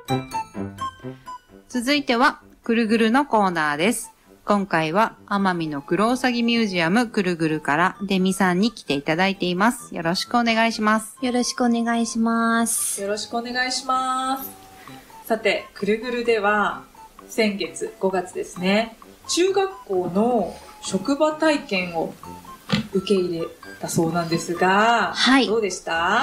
続いては、くるぐるのコーナーです。今回は、奄美のクロウサギミュージアムくるぐるからデミさんに来ていただいています。よろしくお願いします。 よろしくお願いします。 よろしくお願いします。さて、くるぐるでは、先月5月ですね、中学校の職場体験を受け入れたそうなんですが、 はい。 どうでした？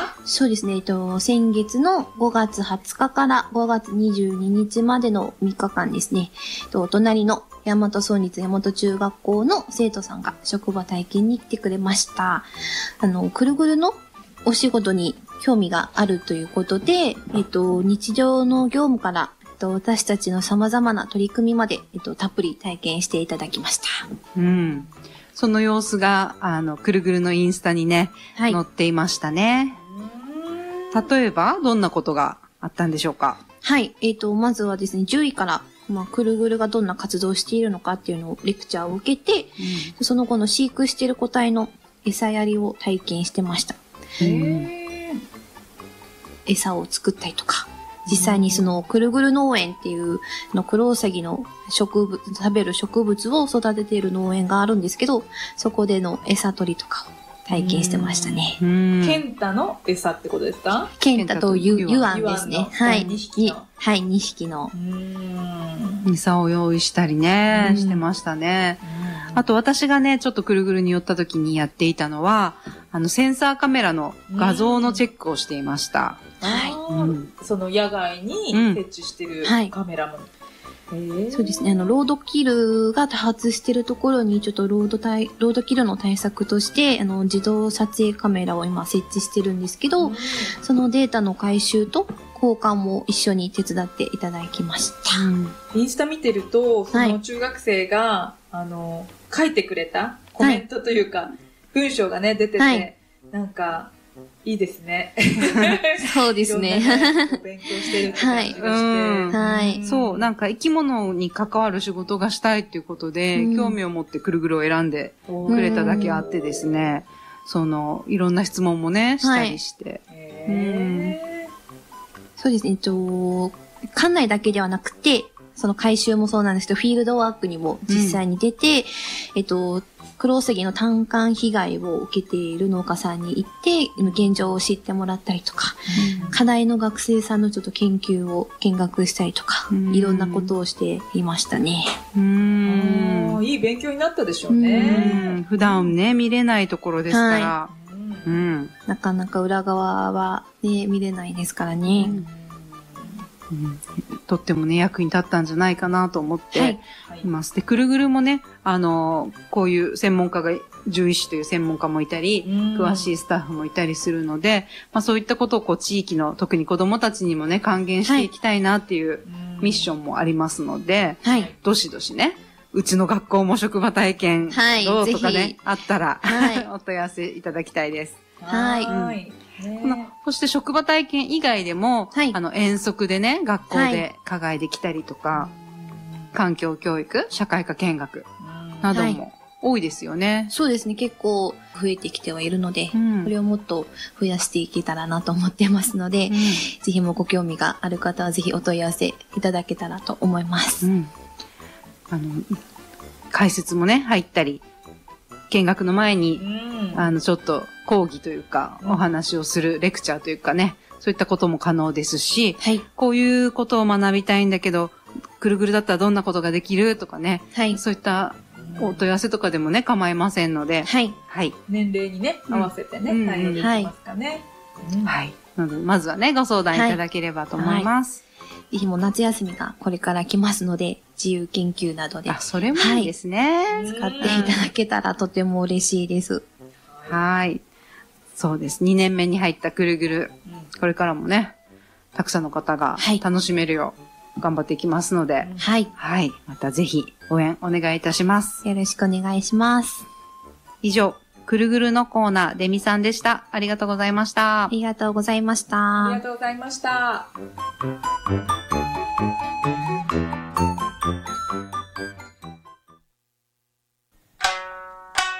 そうですね、先月の5月20日から5月22日までの3日間ですね、隣の大和村立大和中学校の生徒さんが職場体験に来てくれました。くるぐるのお仕事に興味があるということで、日常の業務から、私たちの様々な取り組みまで、たっぷり体験していただきました。 うん。その様子が、くるぐるのインスタにね、はい、載っていましたね。例えば、どんなことがあったんでしょうか？ はい。まずはですね、10位から、くるぐるがどんな活動をしているのかっていうのをレクチャーを受けて、その後の飼育している個体の餌やりを体験してました。餌を作ったりとか、実際にそのくるぐる農園っていうクロウサギの食べる植物を育てている農園があるんですけど、そこでの餌取りとかを体験してましたね。 ケンタの餌ってことですか？ ケンタとユアンですね。はい。 2匹の。 はい、2匹の。 餌を用意したりね、してましたね。あと私がね、ちょっとくるぐるに寄った時にやっていたのは、センサーカメラの画像のチェックをしていました。 はい。その野外に設置してるカメラも。 そうですね。ロードキルが多発しているところに、ちょっとロードキルの対策として、自動撮影カメラを今設置してるんですけど、そのデータの回収と交換も一緒に手伝っていただきました。 インスタ見てると、その中学生が、書いてくれたコメントというか、文章がね、出てて、なんか、いいですね。 そうですね。 勉強してるって感じがして。 はい。 そう、なんか生き物に関わる仕事がしたいっていうことで、興味を持ってくるぐるを選んでくれただけあってですね、いろんな質問もね、したりして。 そうですね、館内だけではなくて、その回収もそうなんですけど、フィールドワークにも実際に出て、クロウサギの単管被害を受けている農家さんに行って、現状を知ってもらったりとか、課題の学生さんのちょっと研究を見学したりとか、いろんなことをしていましたね。 いい勉強になったでしょうね。 普段ね、見れないところですから。 なかなか裏側はね、見れないですからね。 とってもね、役に立ったんじゃないかなと思っています。で、くるぐるもね、こういう専門家が、獣医師という専門家もいたり、詳しいスタッフもいたりするので、そういったことを地域の、特に子供たちにもね、還元していきたいなっていうミッションもありますので、どしどしね、うちの学校も職場体験どうとかね、あったら、お問い合わせいただきたいです。そして職場体験以外でも、遠足でね、学校で課外できたりとか、環境教育、社会科見学なども多いですよね。 そうですね、結構増えてきてはいるので、これをもっと増やしていけたらなと思ってますので、ぜひもご興味がある方はぜひお問い合わせいただけたらと思います。 解説もね、入ったり、見学の前に、ちょっと講義というか、お話をするレクチャーというかね、そういったことも可能ですし、こういうことを学びたいんだけど、くるぐるだったらどんなことができるとかね、そういったお問い合わせとかでもね、構いませんので、 年齢にね、合わせてね、対応できますかね。 まずはね、ご相談いただければと思います。 ぜひもう夏休みがこれから来ますので、自由研究などで。 それもいいですね。 使っていただけたらとても嬉しいです。 そうです。2年目に入ったくるぐる。これからもね、たくさんの方が楽しめるよう頑張っていきますので。またぜひ応援お願いいたします。 よろしくお願いします。 以上、くるぐるのコーナー、デミさんでした。ありがとうございました。 ありがとうございました。 ありがとうございました。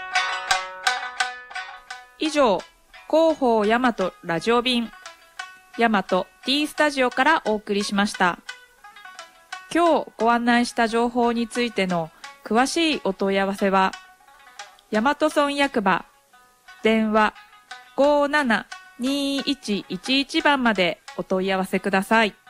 以上、広報大和ラジオ便。 大和 T スタジオからお送りしました。今日ご案内した情報についての詳しいお問い合わせは、大和村役場電話 572111 番までお問い合わせください。